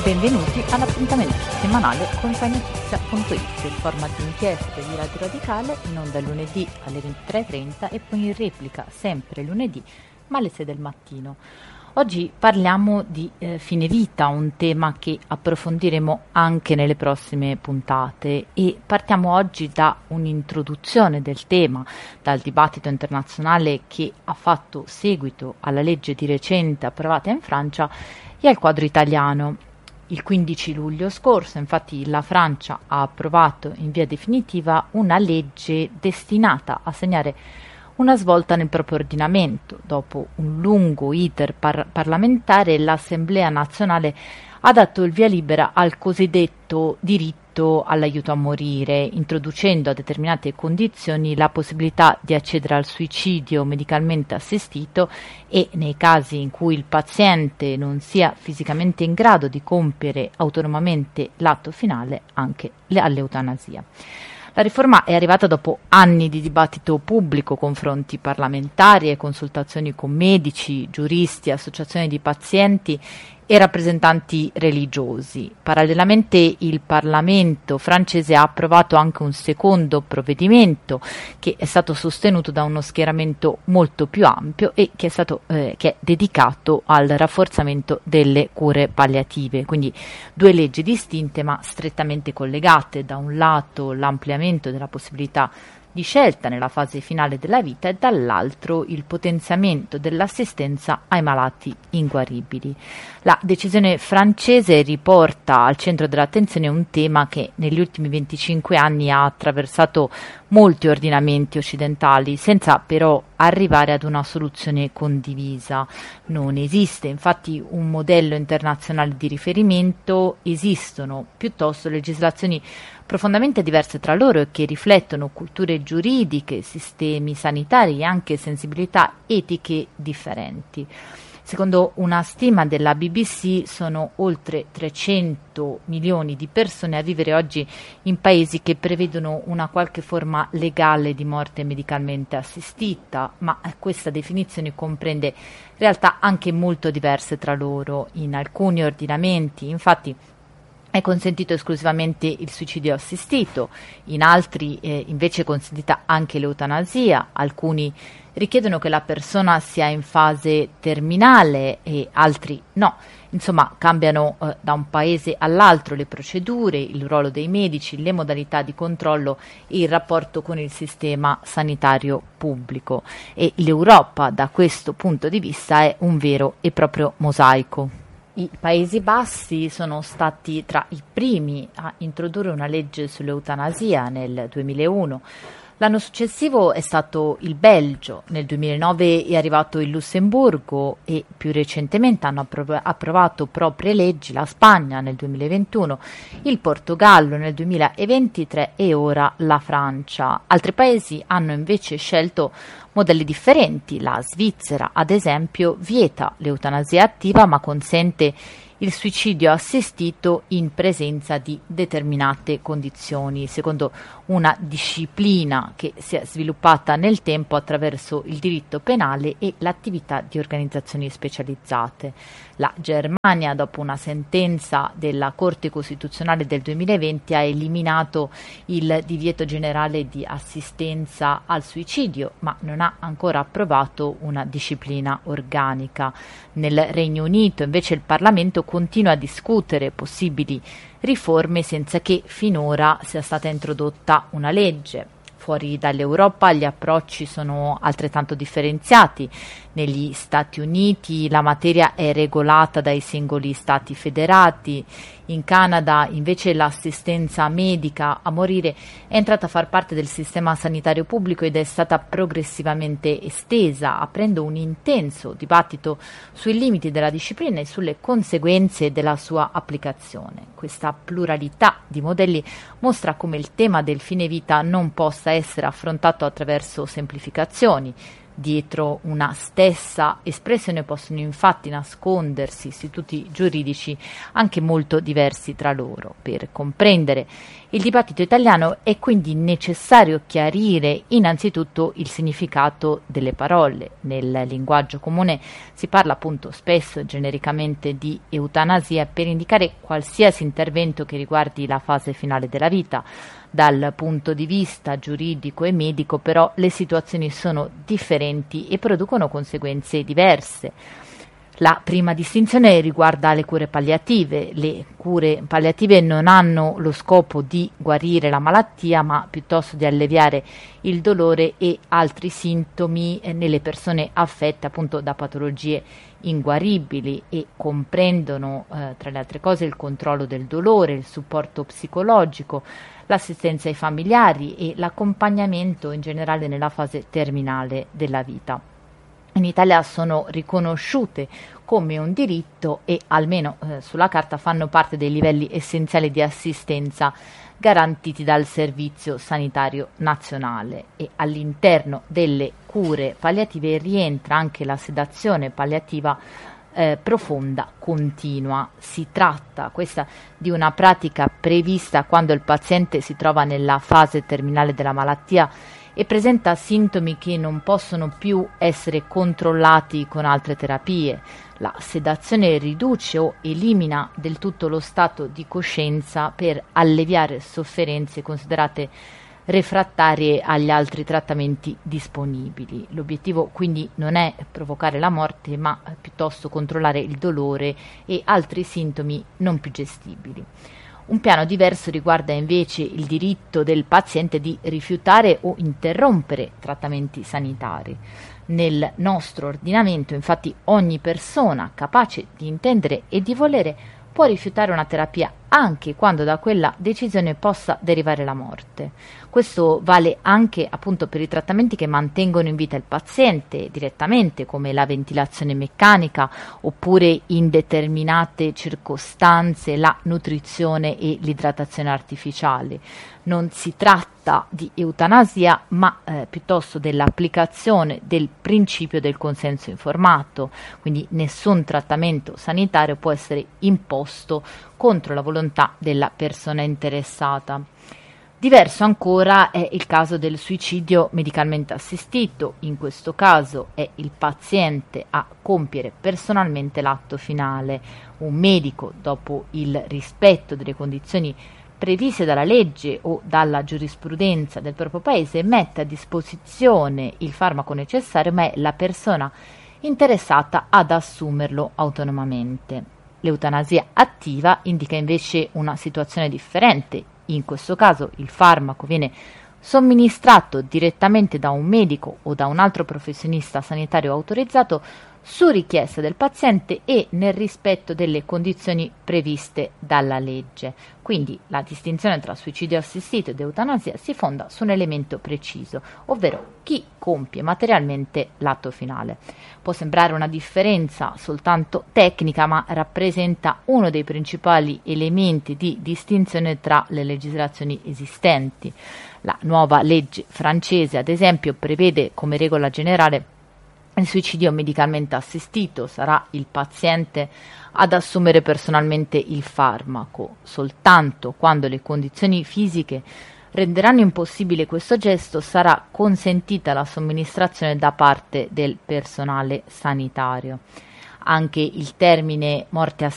Benvenuti all'appuntamento settimanale con FaiNotizia.it, il format di inchieste di Radio Radicale, in onda lunedì alle 23:30 e poi in replica sempre lunedì, ma alle 6 del mattino. Oggi parliamo di fine vita, un tema che approfondiremo anche nelle prossime puntate, e partiamo oggi da un'introduzione del tema, dal dibattito internazionale che ha fatto seguito alla legge di recente approvata in Francia e al quadro italiano. Il 15 luglio scorso, infatti, la Francia ha approvato in via definitiva una legge destinata a segnare una svolta nel proprio ordinamento. Dopo un lungo iter parlamentare, l'Assemblea nazionale ha dato il via libera al cosiddetto diritto all'aiuto a morire, introducendo a determinate condizioni la possibilità di accedere al suicidio medicalmente assistito e, nei casi in cui il paziente non sia fisicamente in grado di compiere autonomamente l'atto finale, anche all'eutanasia. La riforma è arrivata dopo anni di dibattito pubblico, confronti parlamentari e consultazioni con medici, giuristi, associazioni di pazienti e rappresentanti religiosi. Parallelamente il Parlamento francese ha approvato anche un secondo provvedimento che è stato sostenuto da uno schieramento molto più ampio e che è dedicato al rafforzamento delle cure palliative, quindi due leggi distinte ma strettamente collegate: da un lato l'ampliamento della possibilità di scelta nella fase finale della vita e dall'altro il potenziamento dell'assistenza ai malati inguaribili. La decisione francese riporta al centro dell'attenzione un tema che negli ultimi 25 anni ha attraversato molti ordinamenti occidentali, senza però arrivare ad una soluzione condivisa. Non esiste infatti un modello internazionale di riferimento, esistono piuttosto legislazioni profondamente diverse tra loro e che riflettono culture giuridiche, sistemi sanitari e anche sensibilità etiche differenti. Secondo una stima della BBC sono oltre 300 milioni di persone a vivere oggi in paesi che prevedono una qualche forma legale di morte medicalmente assistita, ma questa definizione comprende realtà anche molto diverse tra loro. In alcuni ordinamenti, infatti, è consentito esclusivamente il suicidio assistito, in altri invece è consentita anche l'eutanasia, alcuni richiedono che la persona sia in fase terminale e altri no. Insomma, cambiano da un paese all'altro le procedure, il ruolo dei medici, le modalità di controllo e il rapporto con il sistema sanitario pubblico, e l'Europa da questo punto di vista è un vero e proprio mosaico. I Paesi Bassi sono stati tra i primi a introdurre una legge sull'eutanasia nel 2001. L'anno successivo è stato il Belgio, nel 2009 è arrivato il Lussemburgo e più recentemente hanno approvato proprie leggi la Spagna nel 2021, il Portogallo nel 2023 e ora la Francia. Altri paesi hanno invece scelto modelli differenti. La Svizzera, ad esempio, vieta l'eutanasia attiva ma consente il suicidio assistito in presenza di determinate condizioni, secondo una disciplina che si è sviluppata nel tempo attraverso il diritto penale e l'attività di organizzazioni specializzate. La Germania, dopo una sentenza della Corte Costituzionale del 2020, ha eliminato il divieto generale di assistenza al suicidio, ma non ha ancora approvato una disciplina organica. Nel Regno Unito, invece, il Parlamento continua a discutere possibili riforme senza che finora sia stata introdotta una legge. Fuori dall'Europa gli approcci sono altrettanto differenziati. Negli Stati Uniti la materia è regolata dai singoli stati federati. In Canada invece l'assistenza medica a morire è entrata a far parte del sistema sanitario pubblico ed è stata progressivamente estesa, aprendo un intenso dibattito sui limiti della disciplina e sulle conseguenze della sua applicazione. Questa pluralità di modelli mostra come il tema del fine vita non possa essere affrontato attraverso semplificazioni. Dietro una stessa espressione possono infatti nascondersi istituti giuridici anche molto diversi tra loro. Per comprendere il dibattito italiano è quindi necessario chiarire innanzitutto il significato delle parole. Nel linguaggio comune si parla appunto spesso genericamente di eutanasia per indicare qualsiasi intervento che riguardi la fase finale della vita. Dal punto di vista giuridico e medico, però, le situazioni sono differenti e producono conseguenze diverse. La prima distinzione riguarda le cure palliative. Le cure palliative non hanno lo scopo di guarire la malattia, ma piuttosto di alleviare il dolore e altri sintomi nelle persone affette appunto da patologie inguaribili e comprendono tra le altre cose il controllo del dolore, il supporto psicologico, l'assistenza ai familiari e l'accompagnamento in generale nella fase terminale della vita. In Italia sono riconosciute come un diritto e almeno sulla carta fanno parte dei livelli essenziali di assistenza garantiti dal Servizio Sanitario Nazionale, e all'interno delle cure palliative rientra anche la sedazione palliativa profonda continua. Si tratta questa di una pratica prevista quando il paziente si trova nella fase terminale della malattia e presenta sintomi che non possono più essere controllati con altre terapie. La sedazione riduce o elimina del tutto lo stato di coscienza per alleviare sofferenze considerate refrattarie agli altri trattamenti disponibili. L'obiettivo quindi non è provocare la morte, ma piuttosto controllare il dolore e altri sintomi non più gestibili. Un piano diverso riguarda invece il diritto del paziente di rifiutare o interrompere trattamenti sanitari. Nel nostro ordinamento, infatti, ogni persona capace di intendere e di volere può rifiutare una terapia anche quando da quella decisione possa derivare la morte. Questo vale anche appunto per i trattamenti che mantengono in vita il paziente direttamente, come la ventilazione meccanica, oppure in determinate circostanze la nutrizione e l'idratazione artificiali. Non si tratta di eutanasia, ma piuttosto dell'applicazione del principio del consenso informato, quindi nessun trattamento sanitario può essere imposto contro la volontà della persona interessata. Diverso ancora è il caso del suicidio medicalmente assistito. In questo caso è il paziente a compiere personalmente l'atto finale. Un medico, dopo il rispetto delle condizioni previste dalla legge o dalla giurisprudenza del proprio paese, mette a disposizione il farmaco necessario, ma è la persona interessata ad assumerlo autonomamente. L'eutanasia attiva indica invece una situazione differente. In questo caso il farmaco viene somministrato direttamente da un medico o da un altro professionista sanitario autorizzato su richiesta del paziente e nel rispetto delle condizioni previste dalla legge. Quindi la distinzione tra suicidio assistito ed eutanasia si fonda su un elemento preciso, ovvero chi compie materialmente l'atto finale. Può sembrare una differenza soltanto tecnica, ma rappresenta uno dei principali elementi di distinzione tra le legislazioni esistenti. La nuova legge francese, ad esempio, prevede come regola generale il suicidio medicalmente assistito. Sarà il paziente ad assumere personalmente il farmaco. Soltanto quando le condizioni fisiche renderanno impossibile questo gesto sarà consentita la somministrazione da parte del personale sanitario. Anche il termine morte